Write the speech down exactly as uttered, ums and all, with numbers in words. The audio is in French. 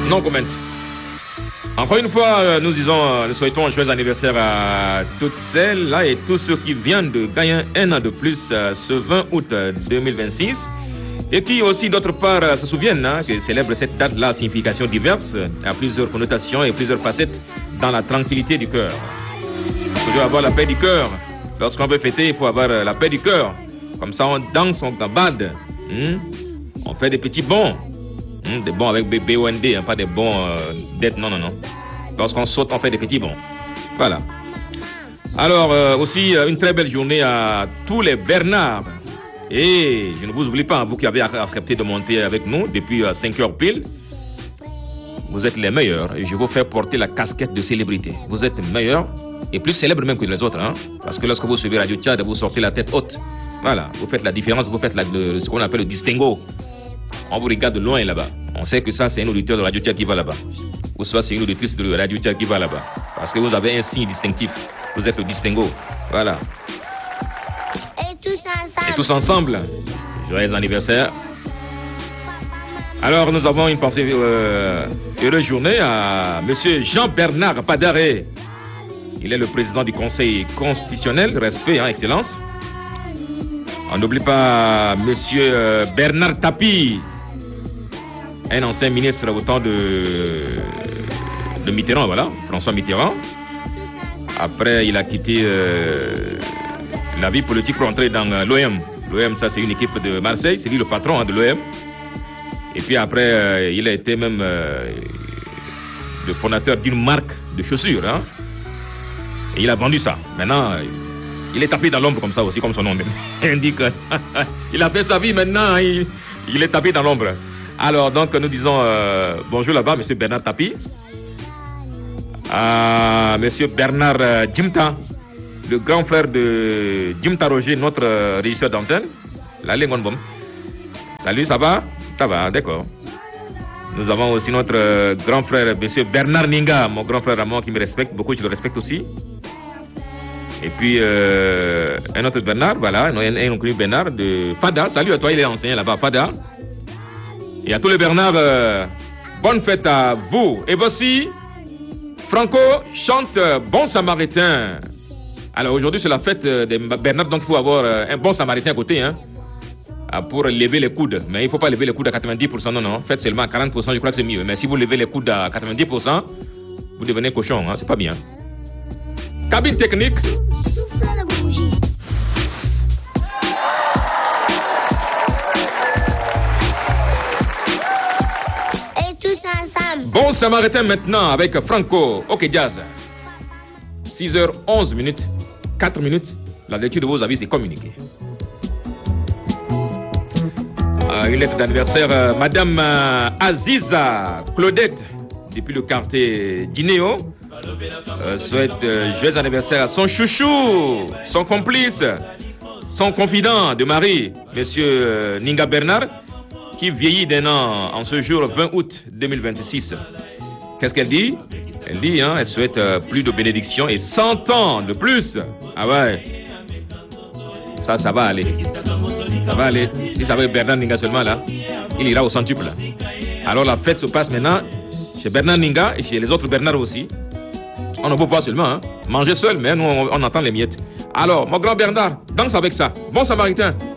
Non comment. Encore une fois, nous disons, nous souhaitons un joyeux anniversaire à toutes celles-là et tous ceux qui viennent de gagner un an de plus ce vingt août deux mille vingt-six et qui aussi d'autre part se souviennent hein, que célèbrent cette date-là à significations diverses, à plusieurs connotations et plusieurs facettes dans la tranquillité du cœur. Toujours avoir la paix du cœur. Lorsqu'on veut fêter, il faut avoir la paix du cœur. Comme ça, on danse, on gambade, hmm? On fait des petits bons. Mmh, des bons avec B O N D, hein, pas des bons euh, dettes, non, non, non. Lorsqu'on saute, on fait des petits bons. Voilà. Alors, euh, aussi, euh, une très belle journée à tous les Bernards. Et je ne vous oublie pas, vous qui avez accepté de monter avec nous depuis euh, cinq heures pile. Vous êtes les meilleurs et je vous fais porter la casquette de célébrité. Vous êtes meilleurs et plus célèbres même que les autres. Hein, parce que lorsque vous suivez Radio Tchad, vous sortez la tête haute. Voilà, vous faites la différence, vous faites la, le, ce qu'on appelle le distinguo. On vous regarde de loin là-bas. On sait que ça, c'est un auditeur de Radio Tchad qui va là-bas. Ou soit c'est une auditrice de Radio Tchad qui va là-bas. Parce que vous avez un signe distinctif. Vous êtes le distinguo. Voilà. Et tous ensemble. Et tous ensemble. Joyeux anniversaire. Alors, nous avons une pensée euh, heureuse journée à Monsieur Jean-Bernard Padaré. Il est le président du Conseil constitutionnel. Respect, hein, excellence. On n'oublie pas Monsieur euh, Bernard Tapie. Un ancien ministre au temps de, de Mitterrand, voilà, François Mitterrand. Après, il a quitté euh, la vie politique pour entrer dans euh, l'O M. L'O M, ça, c'est une équipe de Marseille. C'est lui le patron hein, de l'O M. Et puis après, euh, il a été même euh, le fondateur d'une marque de chaussures. Hein. Et il a vendu ça. Maintenant, il est tapé dans l'ombre comme ça aussi, comme son nom indique. Il a fait sa vie maintenant, il, il est tapé dans l'ombre. Alors, donc, nous disons euh, bonjour là-bas, Monsieur Bernard Tapie. À Monsieur Bernard euh, Djimta, le grand frère de Djimta Roger, notre euh, régisseur d'antenne. La Lengonbom. Salut, ça va? Ça va, d'accord. Nous avons aussi notre euh, grand frère, Monsieur Bernard Ninga, mon grand frère à moi qui me respecte beaucoup, je le respecte aussi. Et puis, euh, un autre Bernard, voilà, un, un autre Bernard de Fada. Salut à toi, il est enseignant là-bas, Fada. Et à tous les Bernards, euh, bonne fête à vous. Et voici, Franco chante Bon Samaritain. Alors aujourd'hui, c'est la fête des Bernards, donc il faut avoir un bon Samaritain à côté, hein, pour lever les coudes. Mais il ne faut pas lever les coudes à quatre-vingt-dix pour cent, non, non. Faites seulement à quarante pour cent, je crois que c'est mieux. Mais si vous levez les coudes à quatre-vingt-dix pour cent, vous devenez cochon, hein, c'est pas bien. Cabine technique. Bon Samaritain maintenant avec Franco. Ok, Jazz. six heures onze minutes. quatre minutes. La lecture de vos avis, c'est communiqué. Euh, une lettre d'anniversaire. Euh, Madame euh, Aziza Claudette, depuis le quartier d'Inéo, euh, souhaite euh, joyeux anniversaire à son chouchou, son complice, son confident de mari, Monsieur euh, Ninga Bernard, qui vieillit d'un an en ce jour vingt août deux mille vingt-six. Qu'est-ce qu'elle dit? Elle dit, hein, elle souhaite euh, plus de bénédictions et cent ans de plus. Ah ouais. Ça, ça va aller. Ça va aller. Si ça va être Bernard Ninga seulement, là, il ira au centuple. Alors la fête se passe maintenant chez Bernard Ninga et chez les autres Bernards aussi. On en peut voir seulement, hein. Manger seul, mais nous, on, on entend les miettes. Alors, mon grand Bernard, danse avec ça. Bon Samaritain.